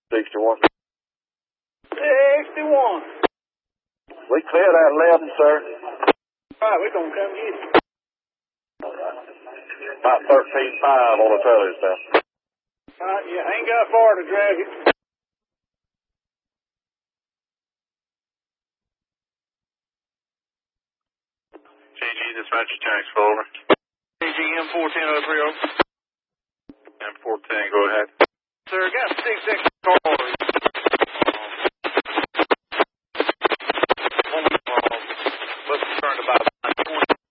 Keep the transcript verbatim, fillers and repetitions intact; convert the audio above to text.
sixty-one. sixty-one. We cleared that eleven, sir. All right, we're going to come get you. About thirteen five on the telly stuff. All right, yeah, ain't got far to drag it. J G, dispatch Jacksonville, over. J G, M four ten oh three oh. M four ten, go ahead. Sir, got six X call